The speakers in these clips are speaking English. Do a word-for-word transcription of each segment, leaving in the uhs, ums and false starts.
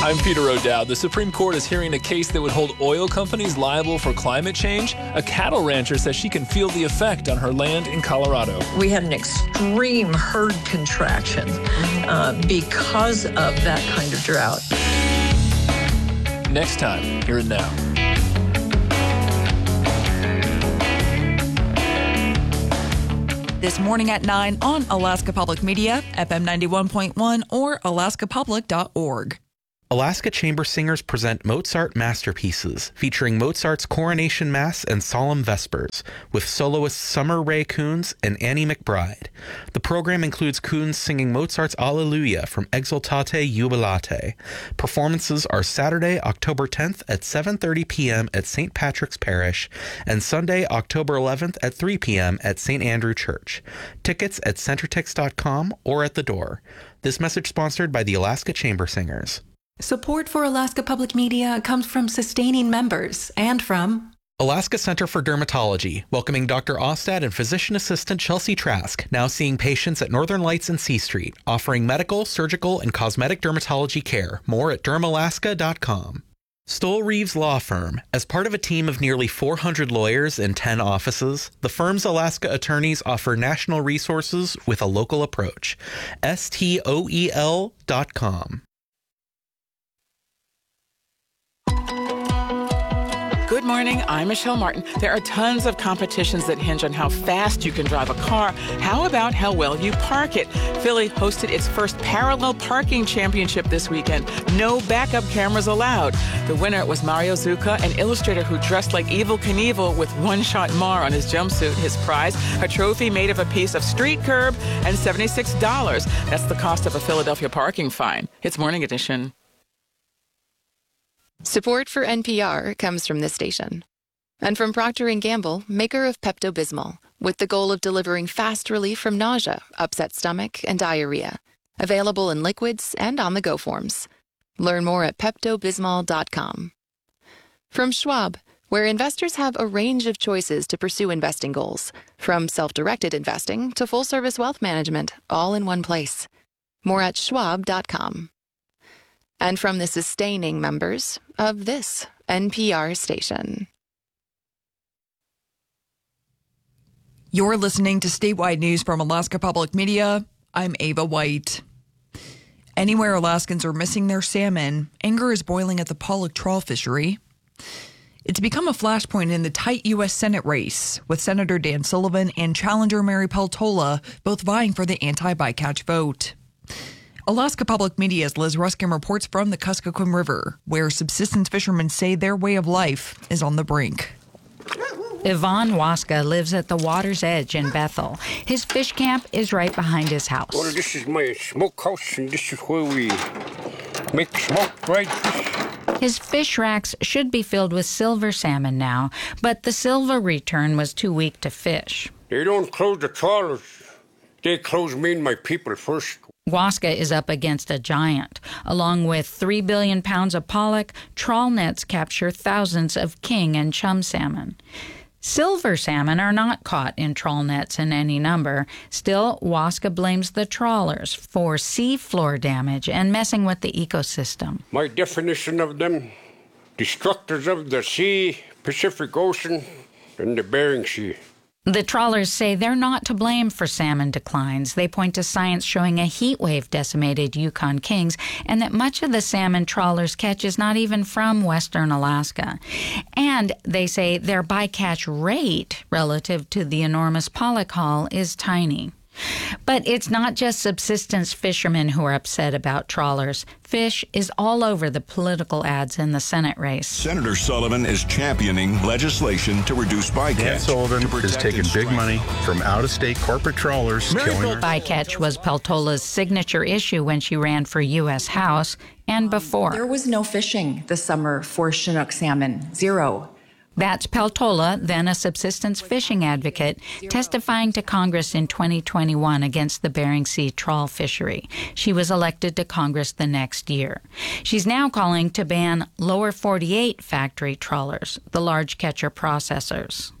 I'm Peter O'Dowd. The Supreme Court is hearing a case that would hold oil companies liable for climate change. A cattle rancher says she can feel the effect on her land in Colorado. We had an extreme herd contraction uh, because of that kind of drought. Next time, here and now. This morning at nine on Alaska Public Media, F M ninety-one point one or alaska public dot org. Alaska Chamber Singers present Mozart Masterpieces, featuring Mozart's Coronation Mass and Solemn Vespers, with soloists Summer Rae Coons and Annie McBride. The program includes Coons singing Mozart's Alleluia from Exultate Jubilate. Performances are Saturday, October tenth at seven thirty p.m. at Saint Patrick's Parish and Sunday, October eleventh at three p.m. at Saint Andrew Church. Tickets at centertix dot com or at the door. This message sponsored by the Alaska Chamber Singers. Support for Alaska Public Media comes from sustaining members and from Alaska Center for Dermatology, welcoming Doctor Ostad and physician assistant Chelsea Trask, now seeing patients at Northern Lights and C Street, offering medical, surgical, and cosmetic dermatology care. More at derm alaska dot com. Stoll Reeves Law Firm. As part of a team of nearly four hundred lawyers in ten offices, the firm's Alaska attorneys offer national resources with a local approach. S T O E L dot com. Good morning, I'm Michelle Martin. There are tons of competitions that hinge on how fast you can drive a car. How about how well you park it? Philly hosted its first parallel parking championship this weekend. No backup cameras allowed. The winner was Mario Zucca, an illustrator who dressed like Evel Knievel with one-shot Mar on his jumpsuit. His prize, a trophy made of a piece of street curb and seventy-six dollars. That's the cost of a Philadelphia parking fine. It's Morning Edition. Support for N P R comes from this station. And from Procter and Gamble, maker of Pepto-Bismol, with the goal of delivering fast relief from nausea, upset stomach, and diarrhea. Available in liquids and on-the-go forms. Learn more at pepto bismol dot com. From Schwab, where investors have a range of choices to pursue investing goals, from self-directed investing to full-service wealth management, all in one place. More at schwab dot com. And from the sustaining members of this N P R station. You're listening to statewide news from Alaska Public Media. I'm Ava White. Anywhere Alaskans are missing their salmon, anger is boiling at the Pollock trawl fishery. It's become a flashpoint in the tight U S Senate race, with Senator Dan Sullivan and challenger Mary Peltola both vying for the anti-bycatch vote. Alaska Public Media's Liz Ruskin reports from the Kuskokwim River, where subsistence fishermen say their way of life is on the brink. Yvonne Waska lives at the water's edge in Bethel. His fish camp is right behind his house. Well, this is my smokehouse, and this is where we make smoked dried fish. His fish racks should be filled with silver salmon now, but the silver return was too weak to fish. They don't close the trawlers. They close me and my people first. Waska is up against a giant. Along with three billion pounds of pollock, trawl nets capture thousands of king and chum salmon. Silver salmon are not caught in trawl nets in any number. Still, Waska blames the trawlers for sea floor damage and messing with the ecosystem. My definition of them, destructors of the sea, Pacific Ocean, and the Bering Sea. The trawlers say they're not to blame for salmon declines. They point to science showing a heat wave decimated Yukon kings and that much of the salmon trawlers catch is not even from western Alaska. And they say their bycatch rate relative to the enormous pollock haul is tiny. But it's not just subsistence fishermen who are upset about trawlers. Fish is all over the political ads in the Senate race. Senator Sullivan is championing legislation to reduce bycatch. Dan Sullivan is taking big money from out-of-state corporate trawlers. Bycatch was Peltola's signature issue when she ran for U S House and before. There was no fishing this summer for Chinook salmon. Zero. That's Peltola, then a subsistence fishing advocate, testifying to Congress in twenty twenty-one against the Bering Sea trawl fishery. She was elected to Congress the next year. She's now calling to ban lower forty-eight factory trawlers, the large catcher processors.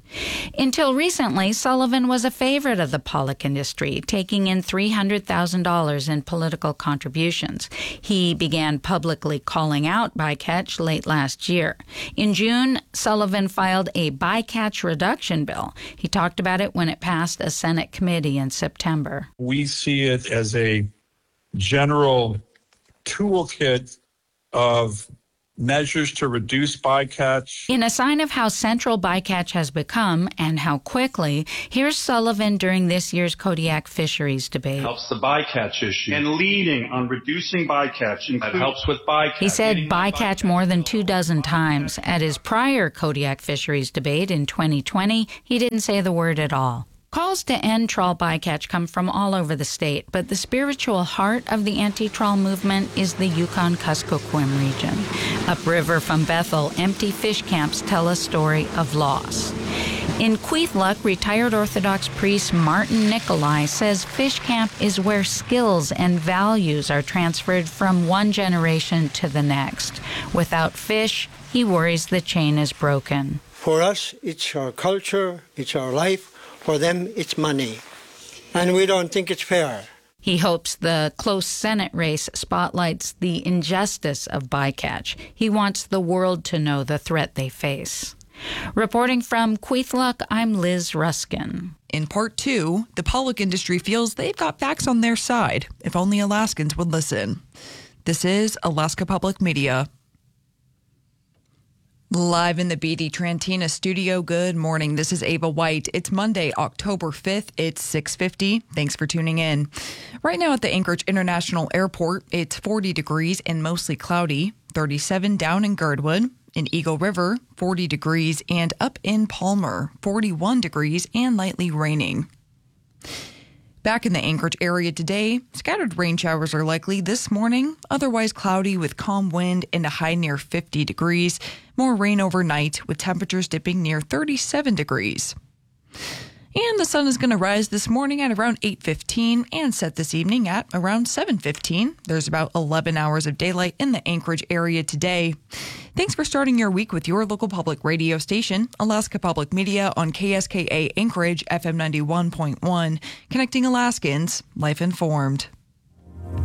Until recently, Sullivan was a favorite of the Pollock industry, taking in three hundred thousand dollars in political contributions. He began publicly calling out bycatch late last year. In June, Sullivan filed a bycatch reduction bill. He talked about it when it passed a Senate committee in September. We see it as a general toolkit of measures to reduce bycatch. In a sign of how central bycatch has become and how quickly, here's Sullivan during this year's Kodiak fisheries debate. Helps the bycatch issue. And leading on reducing bycatch. That helps with bycatch. He said bycatch more than two dozen times. At his prior Kodiak fisheries debate in twenty twenty, he didn't say the word at all. Calls to end trawl bycatch come from all over the state, but the spiritual heart of the anti-trawl movement is the Yukon-Kuskokwim region. Upriver from Bethel, empty fish camps tell a story of loss. In Kwethluk, retired Orthodox priest Martin Nikolai says fish camp is where skills and values are transferred from one generation to the next. Without fish, he worries the chain is broken. For us, it's our culture, it's our life. For them, it's money. And we don't think it's fair. He hopes the close Senate race spotlights the injustice of bycatch. He wants the world to know the threat they face. Reporting from Kwethluk, I'm Liz Ruskin. In part two, the Pollock industry feels they've got facts on their side, if only Alaskans would listen. This is Alaska Public Media. Live in the B D Trantina studio, good morning. This is Ava White. It's Monday, October fifth. It's six fifty. Thanks for tuning in. Right now at the Anchorage International Airport, it's forty degrees and mostly cloudy, thirty-seven down in Girdwood. In Eagle River, forty degrees, and up in Palmer, forty-one degrees and lightly raining. Back in the Anchorage area today, scattered rain showers are likely this morning, otherwise cloudy with calm wind and a high near fifty degrees. More rain overnight with temperatures dipping near thirty-seven degrees. And the sun is going to rise this morning at around eight fifteen and set this evening at around seven fifteen. There's about eleven hours of daylight in the Anchorage area today. Thanks for starting your week with your local public radio station, Alaska Public Media on K S K A Anchorage F M ninety-one point one, connecting Alaskans, life informed.